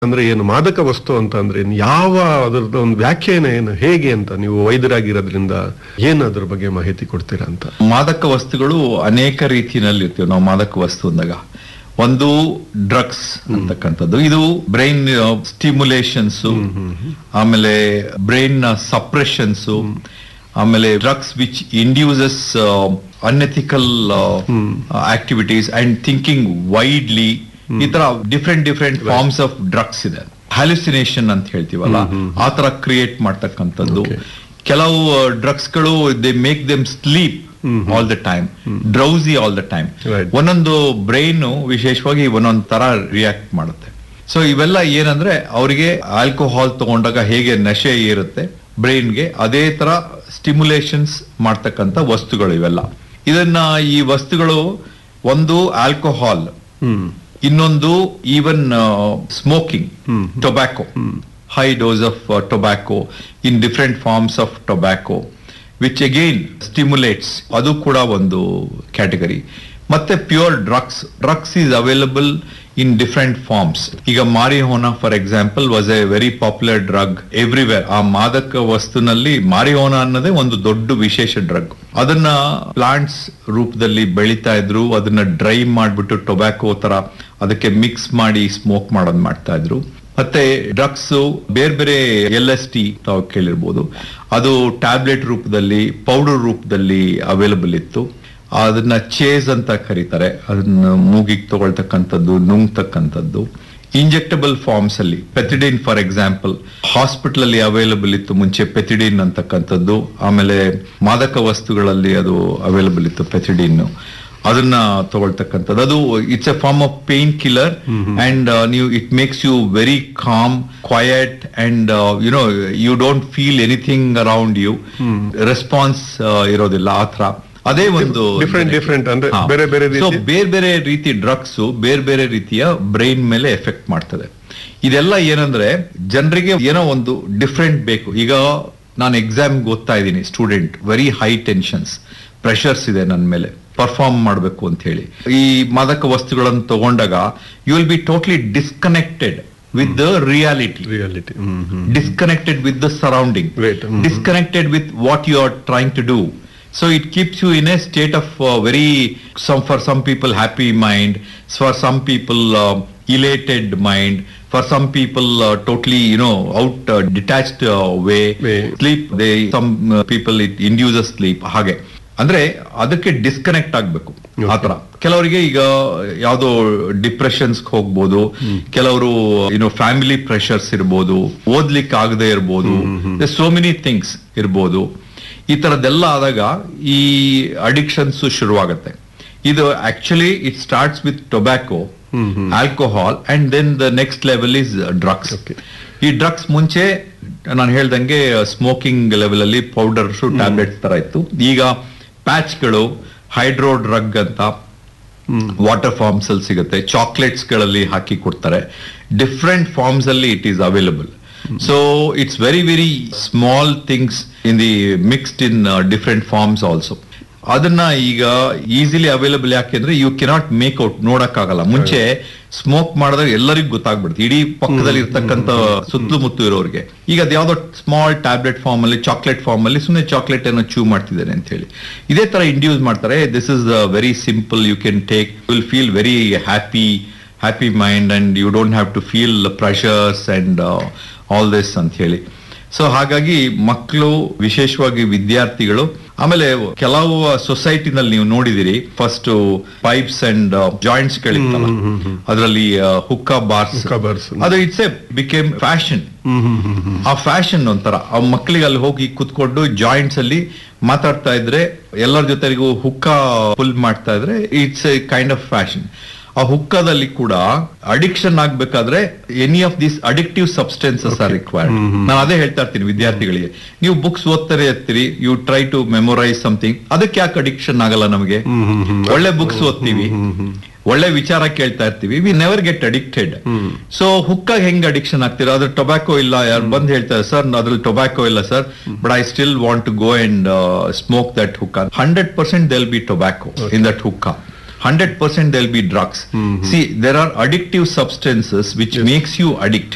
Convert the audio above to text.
ಅಂದ್ರೆ ಏನು ಮಾದಕ ವಸ್ತು ಅಂತ ಅಂದ್ರೆ ಏನು? ಯಾವ ಅದರದ ಒಂದು ವ್ಯಾಖ್ಯಾನ ಏನು, ಹೇಗೆ ಅಂತ ನೀವು ವೈದ್ಯರಾಗಿರೋದ್ರಿಂದ ಏನು ಅದ್ರ ಬಗ್ಗೆ ಮಾಹಿತಿ ಕೊಡ್ತೀರಾ ಅಂತ? ಮಾದಕ ವಸ್ತುಗಳು ಅನೇಕ ರೀತಿಯಲ್ಲಿ ಇರ್ತೀವಿ ನಾವು. ಮಾದಕ ವಸ್ತು ಅಂದಾಗ ಒಂದು ಡ್ರಗ್ಸ್ ಅಂತಕ್ಕಂಥದ್ದು, ಇದು ಬ್ರೈನ್ ಸ್ಟಿಮ್ಯುಲೇಷನ್ಸ್, ಆಮೇಲೆ ಬ್ರೈನ್ ಸಪ್ರೆಷನ್ಸ್, ಆಮೇಲೆ drugs which induces unethical activities and thinking widely. ಈ ತರ ಡಿಫ್ರೆಂಟ್ ಫಾರ್ಮ್ಸ್ ಆಫ್ ಡ್ರಗ್ಸ್ ಇದೆ. ಹ್ಯಾಲುಸಿನೇಷನ್ ಅಂತ ಹೇಳ್ತೀವಲ್ಲ, ಆ ತರ ಕ್ರಿಯೇಟ್ ಮಾಡ್ತಕ್ಕಂಥದ್ದು. ಕೆಲವು ಡ್ರಗ್ಸ್ ಗಳು they make them sleep all the time, drowsy all the time. ಒಂದೊಂದು ಬ್ರೈನ್ ವಿಶೇಷವಾಗಿ ಒಂದೊಂದು ತರ ರಿಯಾಕ್ಟ್ ಮಾಡುತ್ತೆ. ಸೊ ಇವೆಲ್ಲ ಏನಂದ್ರೆ ಅವರಿಗೆ ಆಲ್ಕೋಹಾಲ್ ತಗೊಂಡಾಗ ಹೇಗೆ ನಶೆ ಇರುತ್ತೆ ಬ್ರೈನ್ಗೆ, ಅದೇ ತರ ಸ್ಟಿಮ್ಯುಲೇಷನ್ಸ್ ಮಾಡ್ತಕ್ಕಂಥ ವಸ್ತುಗಳು ಇವೆಲ್ಲ. ಇದನ್ನ ಈ ವಸ್ತುಗಳು ಒಂದು ಆಲ್ಕೋಹಾಲ್, ಇನ್ನೊಂದು even smoking, tobacco, high dose of tobacco in different forms of tobacco which again stimulates, ಅದು ಕೂಡ ಒಂದು ಕ್ಯಾಟಗರಿ. ಮತ್ತೆ pure drugs is available in different forms. ಈಗ ಮಾರಿಹೋನಾ for example was A very popular drug everywhere. ಆ ಮಾದಕ ವಸ್ತುನಲ್ಲಿ ಮಾರಿಹೋನಾ ಅನ್ನೋದೇ ಒಂದು ದೊಡ್ಡ ವಿಶೇಷ ಡ್ರಗ್. ಅದನ್ನ ಪ್ಲಾಂಟ್ಸ್ ರೂಪದಲ್ಲಿ ಬೆಳಿತಾ ಇದ್ರು, ಅದನ್ನ ಡ್ರೈ ಮಾಡ್ಬಿಟ್ಟು ಟೊಬ್ಯಾಕೊ ತರ ಅದಕ್ಕೆ ಮಿಕ್ಸ್ ಮಾಡಿ ಸ್ಮೋಕ್ ಮಾಡೋದ್ ಮಾಡ್ತಾ ಇದ್ರು. ಮತ್ತೆ ಡ್ರಗ್ಸ್ ಬೇರೆ ಬೇರೆ LSD ತಾವು ಕೇಳಿರ್ಬೋದು, ಅದು ಟ್ಯಾಬ್ಲೆಟ್ ರೂಪದಲ್ಲಿ, ಪೌಡರ್ ರೂಪದಲ್ಲಿ ಅವೈಲಬಲ್ ಇತ್ತು. ಅದನ್ನ ಚೇಸ್ ಅಂತ ಕರೀತಾರೆ. ಅದನ್ನ ಮೂಗಿಗೆ ತಗೊಳ್ತಕ್ಕಂಥದ್ದು, ನುಂಗ್ತಕ್ಕಂಥದ್ದು. ಇಂಜೆಕ್ಟಬಲ್ ಫಾರ್ಮ್ಸ್ ಅಲ್ಲಿ ಪೆಥಿಡಿನ್ ಫಾರ್ ಎಕ್ಸಾಂಪಲ್ ಹಾಸ್ಪಿಟಲ್ ಅಲ್ಲಿ ಅವೈಲಬಲ್ ಇತ್ತು ಮುಂಚೆ, ಪೆಥಿಡಿನ್ ಅಂತಕ್ಕಂಥದ್ದು. ಆಮೇಲೆ ಮಾದಕ ವಸ್ತುಗಳಲ್ಲಿ ಅದು ಅವೈಲಬಲ್ ಇತ್ತು ಪೆಥಿಡಿನ್, ಅದನ್ನ ತಗೊಳ್ತಕ್ಕಂಥದ್ದು. ಅದು it's A form of pain killer and ನೀವು it makes you very calm, quiet and you don't feel anything around you, response ಇರೋದಿಲ್ಲ ಆ ತರ. ಅದೇ ಒಂದು ಡಿಫ್ರೆಂಟ್ ಅಂದ್ರೆ ಬೇರೆ ಬೇರೆ ರೀತಿ ಡ್ರಗ್ಸ್ ಬೇರೆ ಬೇರೆ ರೀತಿಯ ಬ್ರೈನ್ ಮೇಲೆ ಎಫೆಕ್ಟ್ ಮಾಡ್ತದೆ. ಇದೆಲ್ಲ ಏನಂದ್ರೆ ಜನರಿಗೆ ಏನೋ ಒಂದು ಡಿಫ್ರೆಂಟ್ ಬೇಕು. ಈಗ ನಾನು ಎಕ್ಸಾಮ್ಗೆ ಓದ್ತಾ ಇದ್ದೀನಿ, student, very high tensions, pressures ಇದೆ ನನ್ನ ಮೇಲೆ, ಪರ್ಫಾರ್ಮ್ ಮಾಡಬೇಕು ಅಂತ ಹೇಳಿ. ಈ ಮಾದಕ ವಸ್ತುಗಳನ್ನು ತಗೊಂಡಾಗ you will be totally disconnected with the reality, disconnected with the surrounding, disconnected with what you are trying to do. So it keeps you in a state of for some people happy mind, for some people elated mind, for some people totally out detached way. Sleep, some people it induces sleep. ಹಾಗೆ ಅಂದ್ರೆ ಅದಕ್ಕೆ disconnect ಆಗ್ಬೇಕು ಆತರ. ಕೆಲವರಿಗೆ ಈಗ ಯಾವ್ದೋ depressions ಹೋಗ್ಬೋದು, ಕೆಲವರು ಫ್ಯಾಮಿಲಿ ಪ್ರೆಷರ್ಸ್ ಇರ್ಬೋದು, ಓದ್ಲಿಕ್ಕೆ ಆಗದೆ ಇರ್ಬೋದು, ಸೋ ಮೆನಿ ಥಿಂಗ್ಸ್ ಇರ್ಬೋದು. ಈ ತರದ್ದೆಲ್ಲ ಆದಾಗ ಈ ಅಡಿಕ್ಷನ್ಸ್ ಶುರುವಾಗುತ್ತೆ. ಇದು actually it starts with tobacco, alcohol, and then the next level is drugs. ಈ ಡ್ರಗ್ಸ್ ಮುಂಚೆ ನಾನು ಹೇಳ್ದಂಗೆ ಸ್ಮೋಕಿಂಗ್ ಲೆವೆಲ್ ಅಲ್ಲಿ ಪೌಡರ್ಸ್, ಟ್ಯಾಬ್ಲೆಟ್ಸ್ ತರ ಇತ್ತು. ಈಗ ಪ್ಯಾಚ್ಗಳು, ಹೈಡ್ರೋ ಡ್ರಗ್ ಅಂತ ವಾಟರ್ ಫಾರ್ಮ್ಸ್ ಅಲ್ಲಿ ಸಿಗುತ್ತೆ, ಚಾಕ್ಲೇಟ್ಸ್ ಗಳಲ್ಲಿ ಹಾಕಿ ಕೊಡ್ತಾರೆ. ಡಿಫ್ರೆಂಟ್ ಫಾರ್ಮ್ಸ್ ಅಲ್ಲಿ it is available. So it's very small things in the mixed in different forms also. ಅದನ್ನ ಈಗ ಈಸಿಲಿ ಅವೈಲಬಲ್ ಯಾಕೆಂದ್ರೆ ಯು ಕೆನಾಟ್ ಮೇಕ್ ಔಟ್, ನೋಡಕ್ಕಾಗಲ್ಲ. ಮುಂಚೆ ಸ್ಮೋಕ್ ಮಾಡಿದಾಗ ಎಲ್ಲರಿಗೂ ಗೊತ್ತಾಗ್ಬಿಡುತ್ತೆ, ಇಡೀ ಪಕ್ಕದಲ್ಲಿ ಇರ್ತಕ್ಕಂಥ ಸುತ್ತಮುತ್ತ ಇರೋರಿಗೆ. ಈಗ ಅದು ಯಾವ್ದೋ ಸ್ಮಾಲ್ ಟ್ಯಾಬ್ಲೆಟ್ ಫಾರ್ಮ್ ಅಲ್ಲಿ, ಚಾಕ್ಲೇಟ್ ಫಾರ್ಮ್ ಅಲ್ಲಿ ಸುಮ್ಮನೆ ಚಾಕ್ಲೇಟ್ ಏನೋ ಚೂ ಮಾಡ್ತಿದ್ದೇನೆ ಅಂತ ಹೇಳಿ ಇದೇ ತರ ಇಂಡ್ಯೂಸ್ ಮಾಡ್ತಾರೆ. This is very simple, you can take, you will feel very happy mind and you don't have to feel the pressures and all this ಅಂತ ಹೇಳಿ. ಸೊ ಹಾಗಾಗಿ ಮಕ್ಕಳು, ವಿಶೇಷವಾಗಿ ವಿದ್ಯಾರ್ಥಿಗಳು, ಆಮೇಲೆ ಕೆಲವು ಸೊಸೈಟಿನಲ್ಲಿ ನೀವು ನೋಡಿದಿರಿ, ಫಸ್ಟ್ ಪೈಪ್ಸ್ ಅಂಡ್ ಜಾಯಿಂಟ್ಸ್ ಗಳಿತ್ತಲ್ಲ, ಅದರಲ್ಲಿ ಹುಕ್ಕಾ ಬಾರ್ಸ್, ಅದು ಇಟ್ಸ್ ಎ ಬಿಕೇಮ್ ಫ್ಯಾಷನ್. ಆ ಫ್ಯಾಷನ್ ಒಂಥರ ಆ ಮಕ್ಕಳಿಗೆ ಅಲ್ಲಿ ಹೋಗಿ ಕುತ್ಕೊಂಡು ಜಾಯಿಂಟ್ಸ್ ಅಲ್ಲಿ ಮಾತಾಡ್ತಾ ಇದ್ರೆ, ಎಲ್ಲರ ಜೊತೆಗೂ ಹುಕ್ಕಾ ಫುಲ್ ಮಾಡ್ತಾ ಇದ್ರೆ it's A kind of fashion. ಆ ಹುಕ್ಕದಲ್ಲಿ ಕೂಡ ಅಡಿಕ್ಷನ್ ಆಗ್ಬೇಕಾದ್ರೆ any of these addictive substances R required. ನಾನು ಅದೇ ಹೇಳ್ತಾ ಇರ್ತೀನಿ ವಿದ್ಯಾರ್ಥಿಗಳಿಗೆ, ನೀವು ಬುಕ್ಸ್ ಓದ್ತಾರೆ ಇರ್ತೀರಿ, you try to memorise something, ಅದಕ್ಕೆ ಯಾಕೆ ಅಡಿಕ್ಷನ್ ಆಗಲ್ಲ ನಮಗೆ? ಒಳ್ಳೆ ಬುಕ್ಸ್ ಓದ್ತೀವಿ, ಒಳ್ಳೆ ವಿಚಾರ ಕೇಳ್ತಾ ಇರ್ತೀವಿ, we never get addicted. So ಹುಕ್ಕಾಗ ಹೆಂಗ್ ಅಡಿಕ್ಷನ್ ಆಗ್ತೀರಾ? ಅದ್ರ ಟೊಬ್ಯಾಕೊ ಇಲ್ಲ, ಯಾರು ಬಂದ್ ಹೇಳ್ತಾರೆ ಸರ್ ಅದ್ರಲ್ಲಿ ಟೊಬ್ಯಾಕೊ ಇಲ್ಲ sir, but I still want to go and smoke that hookah. 100% there will be tobacco in that hookah. 100% there'll be drugs. See, there are addictive substances which makes you addict.